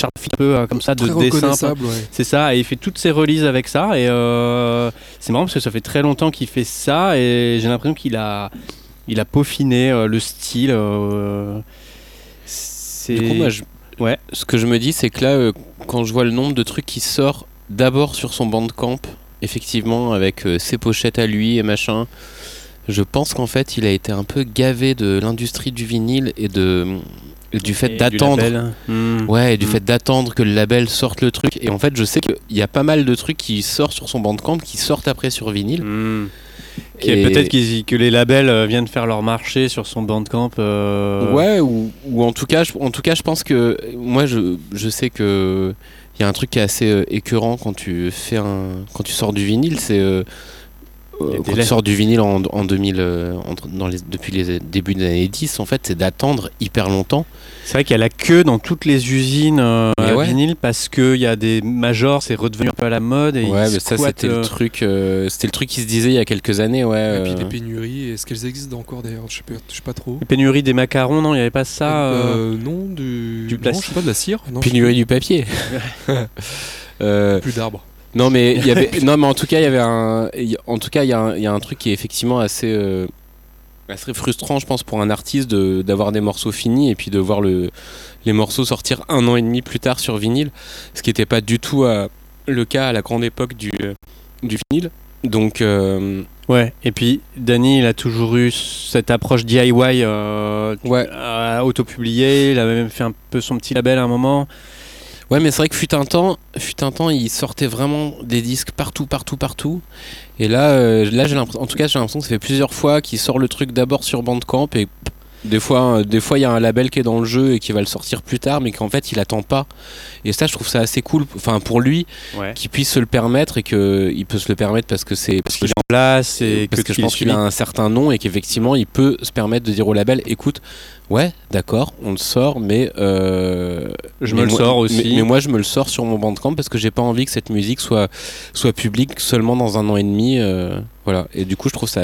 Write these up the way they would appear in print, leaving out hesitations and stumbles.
charte un peu comme ça de très dessin. reconnaissable, ouais. C'est ça, et il fait toutes ses releases avec ça. Et c'est marrant parce que ça fait très longtemps qu'il fait ça et j'ai l'impression qu'il a peaufiné le style. Du coup, moi, ce que je me dis, c'est que là, quand je vois le nombre de trucs qui sort d'abord sur son Bandcamp, effectivement, avec ses pochettes à lui et machin, je pense qu'en fait, il a été un peu gavé de l'industrie du vinyle et du fait d'attendre. Ouais, et du fait d'attendre que le label sorte le truc. Et en fait, je sais qu'il y a pas mal de trucs qui sortent sur son Bandcamp qui sortent après sur vinyle. Peut-être que les labels viennent faire leur marché sur son Bandcamp. Ouais, ou en tout cas, je pense que moi, je sais que il y a un truc qui est assez écœurant quand tu sors du vinyle, c'est quand tu sors du vinyle en 2000, depuis les débuts des années 10, en fait, c'est d'attendre hyper longtemps. C'est vrai qu'il y a la queue dans toutes les usines vinyle parce qu'il y a des majors, c'est redevenu un peu à la mode. Et ouais, mais ça, c'était le truc qui se disait il y a quelques années. Ouais, et puis les pénuries, est-ce qu'elles existent encore d'ailleurs? Je sais pas trop. Les pénuries des macarons, non, il n'y avait pas ça non, du plastique. Non, je sais pas, de la cire. Pénurie du papier. Plus d'arbres. Non mais en tout cas il y a un truc qui est effectivement assez frustrant, je pense, pour un artiste d'avoir des morceaux finis et puis de voir les morceaux sortir 1 an et demi plus tard sur vinyle, ce qui n'était pas du tout le cas à la grande époque du vinyle. Donc ouais, et puis Danny, il a toujours eu cette approche DIY autopubliée, il avait même fait un peu son petit label à un moment. Ouais, mais c'est vrai que fut un temps, il sortait vraiment des disques partout. Et là, j'ai l'impression que ça fait plusieurs fois qu'il sort le truc d'abord sur Bandcamp et des fois, il y a un label qui est dans le jeu et qui va le sortir plus tard, mais qu'en fait, il attend pas. Et ça, je trouve ça assez cool. Enfin, pour lui, qu'il puisse se le permettre et qu'il peut se le permettre parce qu'il est en place et parce que je pense qu'il a un certain nom et qu'effectivement, il peut se permettre de dire au label, écoute, ouais, d'accord, on le sort, mais je me le sors aussi. Mais moi, je me le sors sur mon Bandcamp parce que j'ai pas envie que cette musique soit publique seulement dans 1 an et demi. Voilà. Et du coup, je trouve ça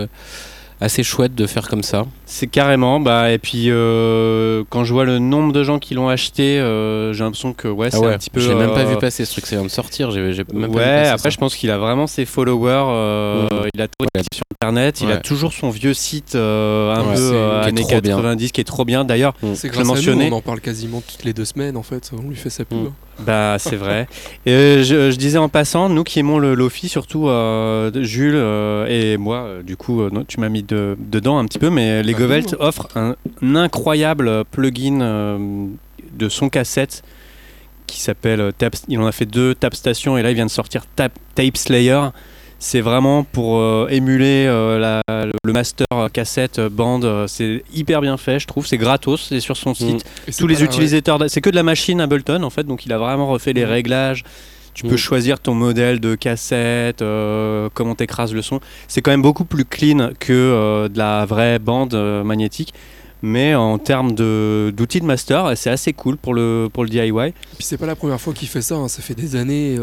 assez chouette de faire comme ça. C'est carrément, et puis quand je vois le nombre de gens qui l'ont acheté, j'ai l'impression que c'est un petit peu... Je l'ai même pas vu passer ce truc, c'est vient de sortir, j'ai même pas vu passer après ça. Je pense qu'il a vraiment ses followers, il a tout sur internet, il a toujours son vieux site un peu années 90 qui est trop bien, d'ailleurs c'est grâce à nous, on en parle quasiment toutes les 2 semaines en fait, on lui fait sa pub. C'est vrai. Et je disais en passant, nous qui aimons le Lo-Fi, surtout Jules et moi, du coup, tu m'as mis dedans un petit peu, mais les Govelt offrent un incroyable plugin de son cassette qui s'appelle il en a fait 2, Tap Station, et là il vient de sortir Tape Slayer. C'est vraiment pour émuler le master cassette bande. C'est hyper bien fait, je trouve. C'est gratos, c'est sur son site. Tous les utilisateurs, c'est que de la machine Ableton en fait, donc il a vraiment refait les réglages. Tu peux choisir ton modèle de cassette, comment t'écrases le son. C'est quand même beaucoup plus clean que de la vraie bande magnétique. Mais en termes d'outils de master, c'est assez cool pour le DIY. Et puis c'est pas la première fois qu'il fait ça, ça fait des années.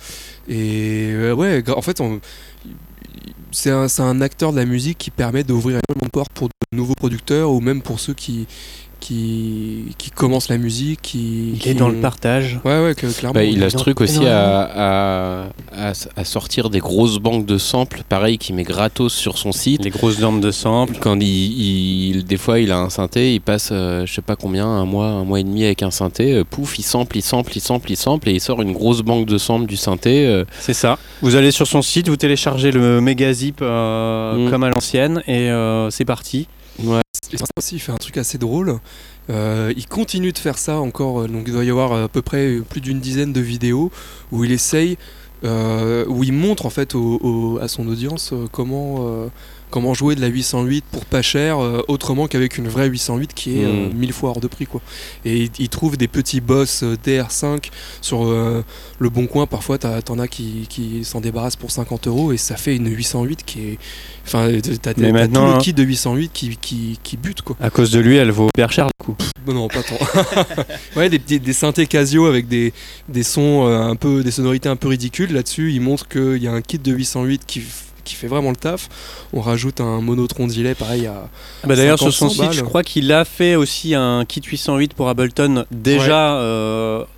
Et en fait, c'est un acteur de la musique qui permet d'ouvrir énormément de portes pour de nouveaux producteurs ou même pour ceux qui commencent la musique, il est dans le partage. Clairement. Il a ce truc aussi à sortir des grosses banques de samples, pareil, qui met gratos sur son site. Les grosses banques de samples. Quand des fois il a un synthé, il passe je sais pas combien, un mois et demi avec un synthé, pouf, il sample et il sort une grosse banque de samples du synthé. C'est ça. Vous allez sur son site, vous téléchargez le Megazip comme à l'ancienne et c'est parti. Ouais. Et ça aussi, il fait un truc assez drôle. Il continue de faire ça encore. Donc il doit y avoir à peu près plus d'une dizaine de vidéos où il essaye, où il montre en fait à son audience comment jouer de la 808 pour pas cher, autrement qu'avec une vraie 808 qui est 1000 fois hors de prix, quoi. Et il trouve des petits boss DR5 sur le bon coin. Parfois t'en as qui s'en débarrassent pour 50 € et ça fait une 808 qui est... Enfin, t'as tout le kit de 808 qui bute, quoi. À cause de lui, elle vaut hyper cher, du coup. Non, pas tant. Ouais, des synthés Casio avec des sons des sonorités un peu ridicules. Là-dessus, il montre qu'il y a un kit de 808 qui fait vraiment le taf. On rajoute un monotron delay pareil à d'ailleurs sur son site, je crois qu'il a fait aussi un kit 808 pour Ableton déjà